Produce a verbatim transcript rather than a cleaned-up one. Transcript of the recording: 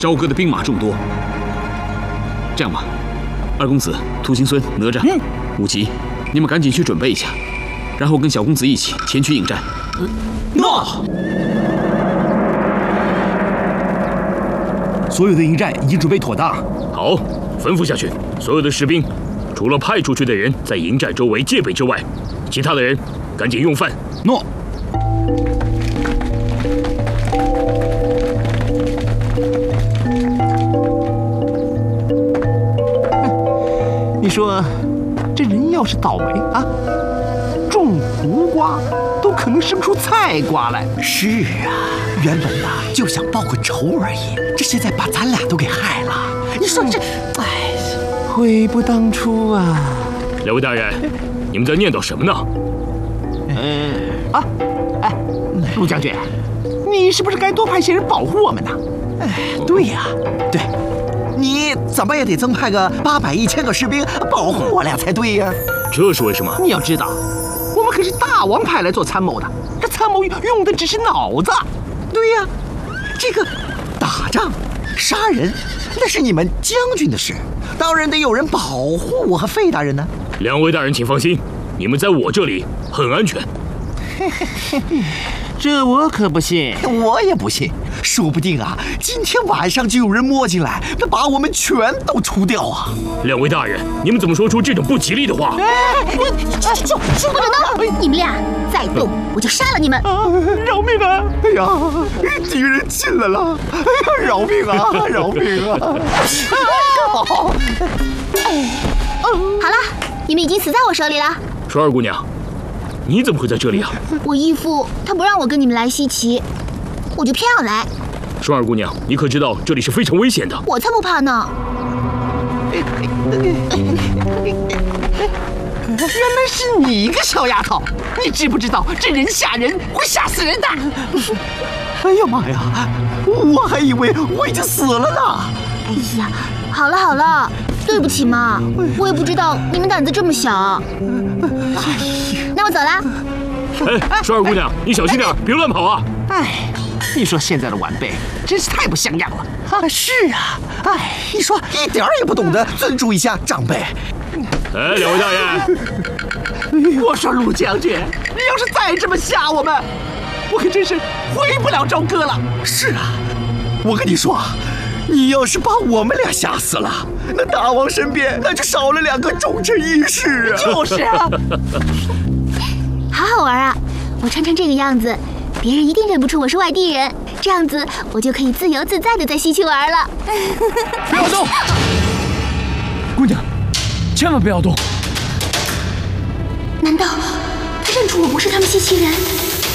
朝歌的兵马众多。这样吧，二公子、兔星孙、哪吒、嗯、武吉，你们赶紧去准备一下，然后跟小公子一起前去应战。 诺。所有的营寨已经准备妥当。 好，吩咐下去，所有的士兵，除了派出去的人在营寨周围戒备之外，其他的人赶紧用饭。 诺。你说，这人要是倒霉啊，种胡瓜都可能生出菜瓜来。 是啊，原本呐就想报个仇而已，这现在把咱俩都给害了。你说这，哎， 悔不当初啊！ 两位大人，你们在念叨什么呢？ 嗯啊，哎，陆将军，你是不是该多派些人保护我们呢？ 哎，对呀，对。你怎么也得增派个八百一千个士兵保护我俩才对呀！ 这是为什么？ 你要知道，我们可是大王派来做参谋的，这参谋用的只是脑子。 对呀，这个打仗、杀人，那是你们将军的事，当然得有人保护我和费大人呢。 两位大人请放心，你们在我这里很安全。 这我可不信， 我也不信，说不定啊，今天晚上就有人摸进来，把我们全都除掉啊！ 两位大人，你们怎么说出这种不吉利的话？ 哎，就就不准动！你们俩再动，我就杀了你们！ 啊，饶命啊！ 哎呀，敌人进来了！哎呀，饶命啊！饶命啊！ 好，好了，你们已经死在我手里了。 双儿姑娘。你怎么会在这里啊？ 我义父他不让我跟你们来西岐，我就偏要来。 双儿姑娘，你可知道这里是非常危险的？ 我才不怕呢！ 原来是你一个小丫头，你知不知道这人吓人会吓死人的？ 哎呀妈呀，我还以为我已经死了呢！ 哎呀，好了好了，对不起嘛，我也不知道你们胆子这么小。那我走了。 哎，双儿姑娘，你小心点，别乱跑啊！ 哎，你说现在的晚辈真是太不像样了。 啊，是啊，哎，你说一点也不懂得尊重一下长辈。 哎，两位大人， 我说陆将军，你要是再这么吓我们，我可真是回不了朝歌了。 是啊，我跟你说，你要是把我们俩吓死了，那大王身边那就少了两个忠臣义士啊！ 就是啊， 好好玩啊！我穿成这个样子，别人一定认不出我是外地人，这样子我就可以自由自在的在西岐玩了。 不要动，姑娘，千万不要动。 难道他认出我不是他们西岐人？